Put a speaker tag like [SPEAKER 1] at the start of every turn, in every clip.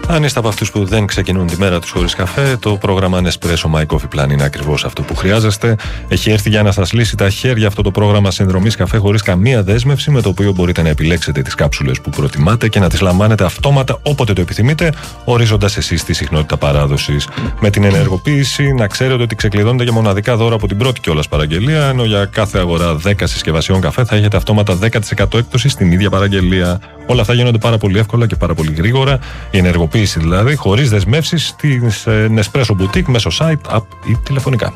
[SPEAKER 1] Αν είστε από αυτούς που δεν ξεκινούν τη μέρα τους χωρίς καφέ, το πρόγραμμα Nespresso My Coffee Plan είναι ακριβώς αυτό που χρειάζεστε. Έχει έρθει για να σας λύσει τα χέρια αυτό το πρόγραμμα συνδρομής καφέ χωρίς καμία δέσμευση, με το οποίο μπορείτε να επιλέξετε τις κάψουλες που προτιμάτε και να τις λαμβάνετε αυτόματα όποτε το επιθυμείτε, ορίζοντας εσείς τη συχνότητα παράδοσης. Με την ενεργοποίηση, να ξέρετε ότι ξεκλειδώνετε για μοναδικά δώρα από την πρώτη κιόλας παραγγελία, ενώ για κάθε αγορά 10 συσκευασιών καφέ θα έχετε αυτόματα 10% έκπτωση στην ίδια παραγγελία. Όλα αυτά γίνονται πάρα πολύ εύκολα και πάρα πολύ γρήγορα. Η ενεργοποίηση δηλαδή, χωρίς δεσμεύσεις, στην Nespresso Boutique μέσω site, app ή τηλεφωνικά.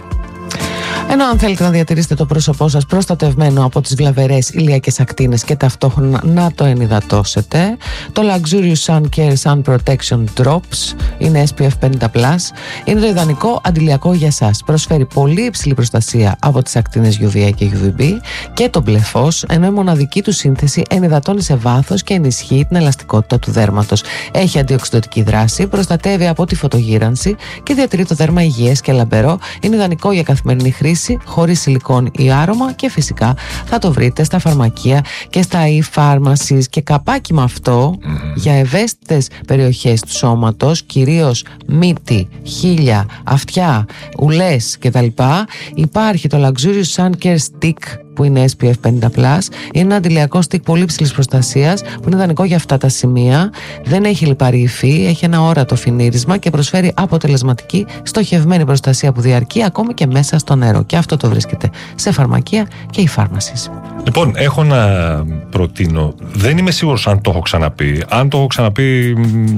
[SPEAKER 2] Ενώ αν θέλετε να διατηρήσετε το πρόσωπό σας προστατευμένο από τις βλαβερές ηλιακές ακτίνες και ταυτόχρονα να το ενυδατώσετε, το Luxurious Sun Care Sun Protection Drops είναι SPF 50+. Είναι το ιδανικό αντιλιακό για σας. Προσφέρει πολύ υψηλή προστασία από τις ακτίνες UVA και UVB και το μπλε φως, ενώ η μοναδική του σύνθεση ενυδατώνει σε βάθος και ενισχύει την ελαστικότητα του δέρματος. Έχει αντιοξυδοτική δράση, προστατεύει από τη φωτογύρανση και διατηρεί το δέρμα υγιές και λαμπερό. Είναι ιδανικό για καθημερινή χρήση, χωρίς σιλικόν ή άρωμα, και φυσικά θα το βρείτε στα φαρμακεία και στα e-pharmacies. Και καπάκι με αυτό για ευαίσθητες περιοχές του σώματος, κυρίως μύτη, χείλια, αυτιά, ουλές κτλ. Υπάρχει το Luxurious Sun Care Stick που είναι SPF 50+. Είναι ένα αντιλιακό stick πολύ ψηλής προστασίας που είναι ιδανικό για αυτά τα σημεία. Δεν έχει λιπαρή υφή, έχει ένα όρατο φινίρισμα και προσφέρει αποτελεσματική στοχευμένη προστασία που διαρκεί ακόμη και μέσα στο νερό. Και αυτό το βρίσκεται σε φαρμακεία και e-pharmacies.
[SPEAKER 1] Λοιπόν, έχω να προτείνω. Δεν είμαι σίγουρος αν το έχω ξαναπεί. Αν το έχω ξαναπεί,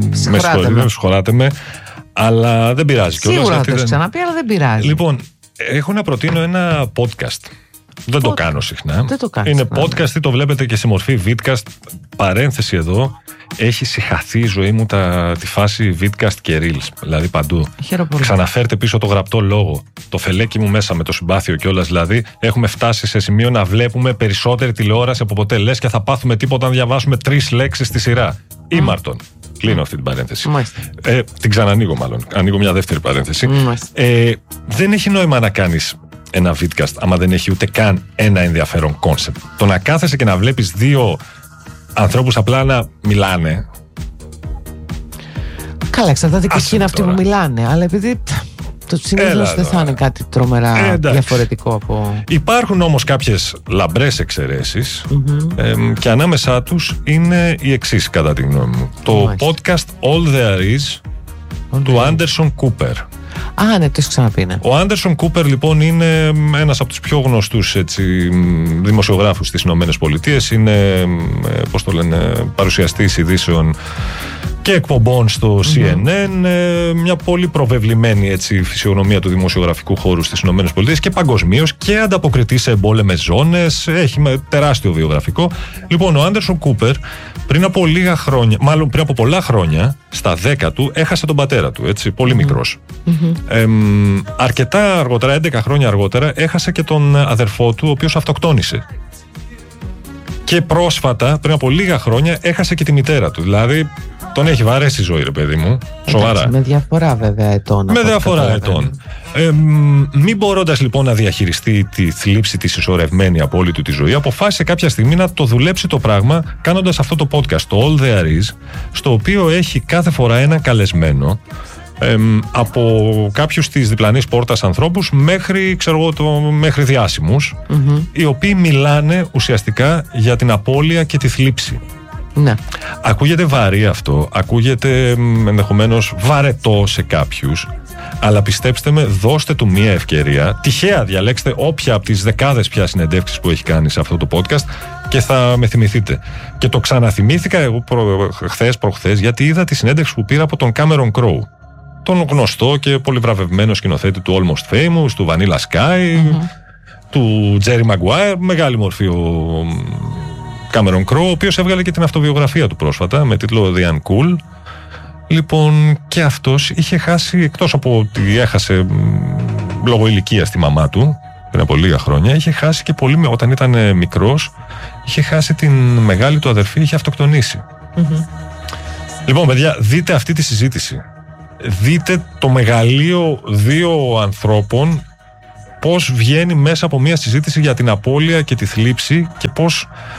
[SPEAKER 1] με συγχωράτε με, αλλά δεν πειράζει.
[SPEAKER 2] Σίγουρα το έχω ξαναπεί, αλλά δεν πειράζει.
[SPEAKER 1] Λοιπόν, έχω να προτείνω ένα podcast. Δεν το κάνω συχνά. Είναι podcast, το βλέπετε και σε μορφή vidcast. Παρένθεση εδώ, έχει συχαθεί η ζωή μου τη φάση vidcast και reels. Δηλαδή παντού. Ξαναφέρτε πίσω το γραπτό λόγο. Το φελέκι μου μέσα με το συμπάθειο κιόλας. Δηλαδή έχουμε φτάσει σε σημείο να βλέπουμε περισσότερη τηλεόραση από ποτέ. Λες και θα πάθουμε τίποτα αν διαβάσουμε 3 λέξεις στη σειρά. Ήμαρτον. Κλείνω αυτή την παρένθεση. Την ξανανοίγω μάλλον. Ανοίγω μια δεύτερη παρένθεση. Δεν έχει νόημα να κάνεις ένα vidcast άμα δεν έχει ούτε καν ένα ενδιαφέρον κόνσεπτ. Το να κάθεσαι και να βλέπεις δύο ανθρώπους απλά να μιλάνε.
[SPEAKER 2] Καλά, εξαρτάται και ποιοι είναι αυτοί που μιλάνε. Αλλά επειδή το συνήθως δεν θα είναι κάτι τρομερά διαφορετικό από...
[SPEAKER 1] Υπάρχουν όμως κάποιες λαμπρές εξαιρέσεις και ανάμεσά τους είναι η εξής, κατά τη γνώμη μου. Το podcast All There Is του Anderson Cooper.
[SPEAKER 2] Α, ναι, το έχεις ξαναπεί, ναι.
[SPEAKER 1] Ο Άντερσον Κούπερ λοιπόν είναι ένας από τους πιο γνωστούς δημοσιογράφους στις Ηνωμένες Πολιτείες. Είναι, πώς το λένε, παρουσιαστής ειδήσεων και εκπομπών στο CNN. Μια πολύ προβεβλημένη φυσιογνωμία του δημοσιογραφικού χώρου στις Ηνωμένες Πολιτείες και παγκοσμίως, και ανταποκριτής σε εμπόλεμες ζώνες. Έχει τεράστιο βιογραφικό. Λοιπόν, ο Άντερσον Κούπερ πριν από πολλά χρόνια, στα 10 του, έχασε τον πατέρα του, πολύ μικρός. Αρκετά αργότερα, 11 χρόνια αργότερα, έχασε και τον αδερφό του, ο οποίος αυτοκτόνησε. Και πρόσφατα, πριν από λίγα χρόνια, έχασε και τη μητέρα του. Δηλαδή, τον έχει βαρέσει η ζωή, ρε παιδί μου. Σοβαρά.
[SPEAKER 2] Με διαφορά βέβαια ετών.
[SPEAKER 1] Με διαφορά ετών. Μην μπορώντας λοιπόν να διαχειριστεί τη θλίψη της ισορρευμένη από όλη του τη ζωή, αποφάσισε κάποια στιγμή να το δουλέψει το πράγμα, κάνοντας αυτό το podcast, το All There Is, στο οποίο έχει κάθε φορά έναν καλεσμένο, από κάποιους της διπλανής πόρτας ανθρώπους μέχρι, μέχρι διάσημους, οι οποίοι μιλάνε ουσιαστικά για την απώλεια και τη θλίψη.
[SPEAKER 2] Ναι.
[SPEAKER 1] Ακούγεται βαρύ αυτό, ακούγεται ενδεχομένως βαρετό σε κάποιους, αλλά πιστέψτε με, δώστε του μία ευκαιρία. Τυχαία διαλέξτε όποια από τις δεκάδες πια συνεντεύξεις που έχει κάνει σε αυτό το podcast και θα με θυμηθείτε. Και το ξαναθυμήθηκα εγώ προχθές, γιατί είδα τη συνέντευξη που πήρα από τον Cameron Crowe, τον γνωστό και πολύ βραβευμένο σκηνοθέτη του Almost Famous, του Vanilla Sky, του Jerry Maguire. Μεγάλη μορφή ο Cameron Crowe, ο οποίος έβγαλε και την αυτοβιογραφία του πρόσφατα με τίτλο The Uncool. Λοιπόν, και αυτός είχε χάσει, εκτός από ότι έχασε λόγω ηλικίας τη μαμά του πριν από λίγα χρόνια, είχε χάσει και πολύ, όταν ήταν μικρός, είχε χάσει την μεγάλη του αδερφή, είχε αυτοκτονήσει. Λοιπόν, παιδιά, δείτε αυτή τη συζήτηση. Δείτε το μεγαλείο δύο ανθρώπων, πώς βγαίνει μέσα από μια συζήτηση για την απώλεια και τη θλίψη και πώς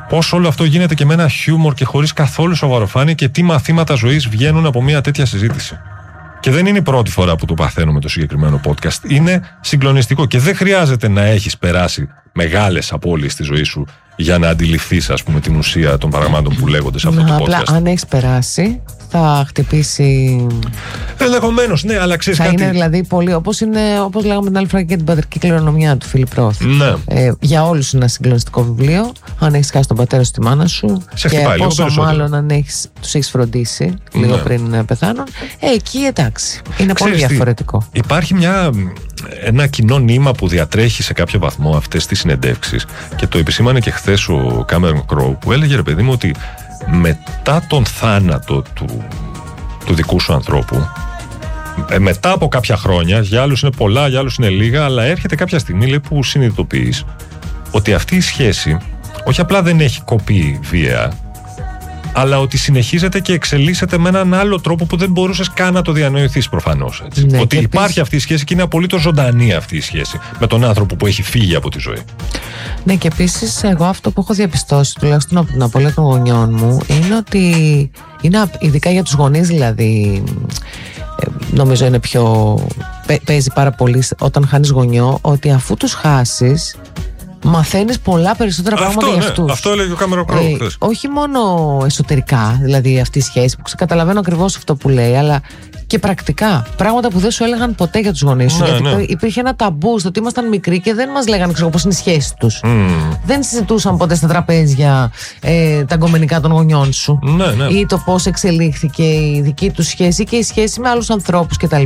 [SPEAKER 1] Πώς όλο αυτό γίνεται και με ένα χιούμορ και χωρίς καθόλου σοβαροφάνεια και τι μαθήματα ζωής βγαίνουν από μια τέτοια συζήτηση. Και δεν είναι η πρώτη φορά που το παθαίνω με το συγκεκριμένο podcast. Είναι συγκλονιστικό και δεν χρειάζεται να έχεις περάσει μεγάλες απώλειες στη ζωή σου για να αντιληφθείς, ας πούμε, την ουσία των πραγμάτων που λέγονται σε αυτό το podcast.
[SPEAKER 2] Απλά αν έχεις περάσει, θα χτυπήσει.
[SPEAKER 1] Ενδεχομένως, ναι, αλλά ξέρεις κάτι.
[SPEAKER 2] Θα είναι δηλαδή πολύ. Όπως λέγαμε την άλλη φορά και την πατρική κληρονομιά του Φίλιπ Ρόθ.
[SPEAKER 1] Ναι.
[SPEAKER 2] Για όλους είναι ένα συγκλονιστικό βιβλίο. Αν έχεις χάσει τον πατέρα σου, τη μάνα σου.
[SPEAKER 1] Σε χτυπάει λίγο
[SPEAKER 2] πόσο
[SPEAKER 1] περισσότερο.
[SPEAKER 2] μάλλον αν τους έχεις φροντίσει λίγο πριν πεθάνουν. Εκεί εντάξει. Είναι πολύ διαφορετικό.
[SPEAKER 1] Υπάρχει ένα κοινό νήμα που διατρέχει σε κάποιο βαθμό αυτές τις συνεντεύξεις και το επισήμανε και χθες ο Κάμερον Κρόου, που έλεγε, ρε παιδί μου, ότι μετά τον θάνατο του δικού σου ανθρώπου, μετά από κάποια χρόνια, για άλλους είναι πολλά, για άλλους είναι λίγα, αλλά έρχεται κάποια στιγμή, λέει, που συνειδητοποιείς ότι αυτή η σχέση όχι απλά δεν έχει κοπεί βία, αλλά ότι συνεχίζεται και εξελίσσεται με έναν άλλο τρόπο που δεν μπορούσες καν να το διανοηθείς προφανώς.
[SPEAKER 2] Ναι,
[SPEAKER 1] ότι υπάρχει αυτή η σχέση και είναι απολύτως ζωντανή αυτή η σχέση με τον άνθρωπο που έχει φύγει από τη ζωή.
[SPEAKER 2] Ναι, και επίσης εγώ αυτό που έχω διαπιστώσει, τουλάχιστον από την απώλεια των γονιών μου, είναι ότι είναι, ειδικά για τους γονείς δηλαδή, νομίζω είναι παίζει πάρα πολύ όταν χάνεις γονιό, ότι αφού τους χάσεις μαθαίνεις πολλά περισσότερα πράγματα για αυτούς.
[SPEAKER 1] Αυτό έλεγε ο Κάμερον Κρόου χθες.
[SPEAKER 2] Όχι μόνο εσωτερικά, δηλαδή αυτή η σχέση που καταλαβαίνω ακριβώς αυτό που λέει, αλλά και πρακτικά. Πράγματα που δεν σου έλεγαν ποτέ για τους γονείς σου. Γιατί υπήρχε ένα ταμπού στο ότι ήμασταν μικροί και δεν μας λέγανε πώς είναι οι σχέσεις τους. Δεν συζητούσαν ποτέ στα τραπέζια τα γκομενικά των γονιών σου. Ή το πώς εξελίχθηκε η δική του σχέση και η σχέση με άλλους ανθρώπους κτλ.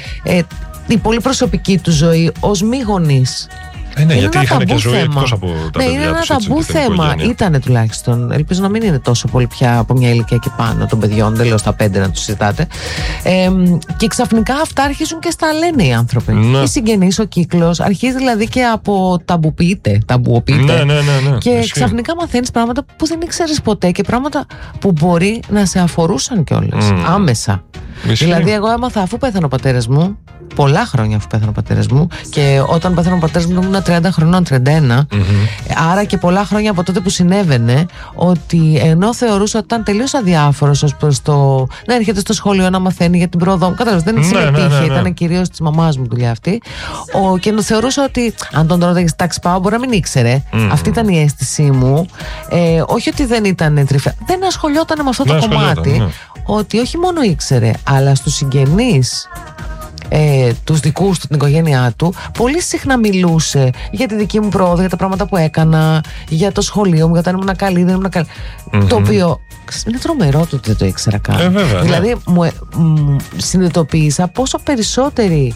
[SPEAKER 2] Η πολύ προσωπική του ζωή ως μη γονείς.
[SPEAKER 1] Ναι, γιατί είχαν και ζωή εκτός από τα παιδιά τους.
[SPEAKER 2] Είναι ένα ταμπού θέμα. Ήτανε τουλάχιστον. Ελπίζω να μην είναι τόσο πολύ πια από μια ηλικία και πάνω των παιδιών. Δεν λέω στα 5 να τους συζητάτε. Και ξαφνικά αυτά αρχίζουν και στα λένε οι άνθρωποι. Οι συγγενείς, ο κύκλος. Αρχίζει δηλαδή και από ταμπουοποιείται.
[SPEAKER 1] Ναι.
[SPEAKER 2] Και ξαφνικά μαθαίνεις πράγματα που δεν ήξερες ποτέ και πράγματα που μπορεί να σε αφορούσαν κιόλας. Άμεσα. Δηλαδή, εγώ έμαθα αφού πέθανε ο πατέρας μου. Πολλά χρόνια αφού πέθανε ο πατέρας μου. Και όταν πέθανε ο πατέρας μου ήμουν 30 χρονών, 31. Άρα και πολλά χρόνια από τότε που συνέβαινε, ότι ενώ θεωρούσα ότι ήταν τελείως αδιάφορος ως προς το να έρχεται στο σχολείο να μαθαίνει για την πρόοδο μου. Κατάλαβες, δεν συμμετείχε, ήταν κυρίως της μαμάς μου δουλειά αυτή. Και θεωρούσα ότι αν τον ρώταγε στη τάξη πάω, μπορεί να μην ήξερε. Αυτή ήταν η αίσθησή μου. Όχι ότι δεν ήταν τρυφαία. Δεν ασχολιόταν με αυτό το κομμάτι. Ότι όχι μόνο ήξερε, αλλά στους συγγενείς, τους δικούς του, την οικογένειά του, πολύ συχνά μιλούσε για τη δική μου πρόοδο, για τα πράγματα που έκανα, για το σχολείο μου, για το αν ήμουν καλή, δεν ήμουν καλή. Το οποίο είναι τρομερό το ότι δεν το ήξερα καν.
[SPEAKER 1] Βέβαια,
[SPEAKER 2] δηλαδή συνειδητοποίησα πόσο περισσότερη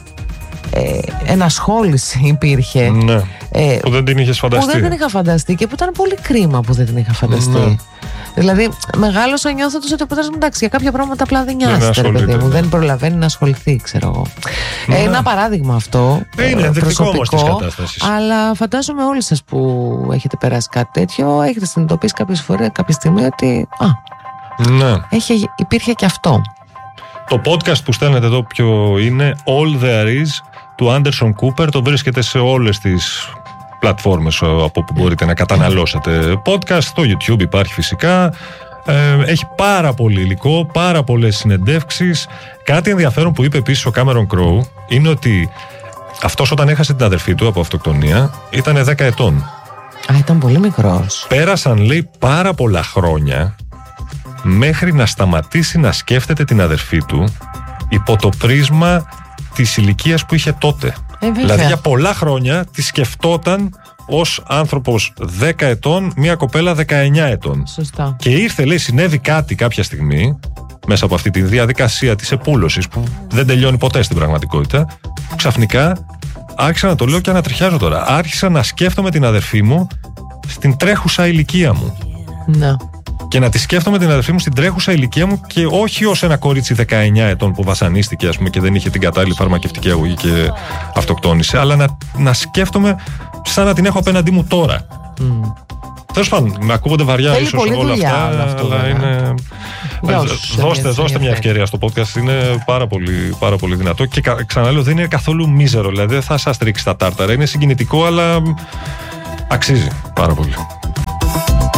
[SPEAKER 2] ενασχόληση υπήρχε.
[SPEAKER 1] Που δεν την είχες φανταστεί.
[SPEAKER 2] Που δεν την είχα φανταστεί και που ήταν πολύ κρίμα που δεν την είχα φανταστεί. Δηλαδή, μεγάλωσα νιώθοντας ότι ο πατέρας μου, εντάξει, για κάποια πράγματα απλά δεν νοιάζεται, ρε παιδί μου. Δεν προλαβαίνει να ασχοληθεί, ξέρω εγώ. Ένα παράδειγμα αυτό.
[SPEAKER 1] Είναι
[SPEAKER 2] προσωπικό. Αλλά φαντάζομαι όλοι σας που έχετε περάσει κάτι τέτοιο, έχετε συνειδητοποιήσει κάποια στιγμή ότι. Υπήρχε και αυτό.
[SPEAKER 1] Το podcast που στέλνετε εδώ ποιο είναι? All There Is του Anderson Cooper. Το βρίσκεται σε όλες τις πλατφόρμες από που μπορείτε να καταναλώσετε podcast. Στο YouTube υπάρχει φυσικά. Έχει πάρα πολύ υλικό, πάρα πολλές συνεντεύξεις. Κάτι ενδιαφέρον που είπε επίσης ο Κάμερον Κρόου είναι ότι αυτός όταν έχασε την αδερφή του από αυτοκτονία ήταν 10 ετών.
[SPEAKER 2] Ήταν πολύ μικρός.
[SPEAKER 1] Πέρασαν, λέει, πάρα πολλά χρόνια μέχρι να σταματήσει να σκέφτεται την αδερφή του υπό το πρίσμα της ηλικίας που είχε τότε. Δηλαδή για πολλά χρόνια τη σκεφτόταν ως άνθρωπος 10 ετών, μια κοπέλα 19 ετών.
[SPEAKER 2] Σωστά.
[SPEAKER 1] Και ήρθε, λέει, συνέβη κάτι κάποια στιγμή μέσα από αυτή τη διαδικασία της επούλωσης που δεν τελειώνει ποτέ στην πραγματικότητα, που ξαφνικά άρχισα να το λέω και ανατριχιάζω τώρα. Άρχισα να σκέφτομαι την αδερφή μου στην τρέχουσα ηλικία μου.
[SPEAKER 2] Ναι.
[SPEAKER 1] Και να τη σκέφτομαι την αδερφή μου στην τρέχουσα ηλικία μου και όχι ως ένα κορίτσι 19 ετών που βασανίστηκε, ας πούμε, και δεν είχε την κατάλληλη φαρμακευτική αγωγή και αυτοκτόνησε, αλλά να σκέφτομαι σαν να την έχω απέναντί μου τώρα. Τέλος πάντων, με ακούγονται βαριά ίσως όλα αυτά, αλλά είναι. Δώστε μια ευκαιρία στο podcast, είναι πάρα πολύ δυνατό και ξαναλέω, δεν είναι καθόλου μίζερο, δηλαδή δεν θα σας ρίξει τα τάρταρα, είναι συγκινητικό, αλλά αξίζει πάρα πολύ.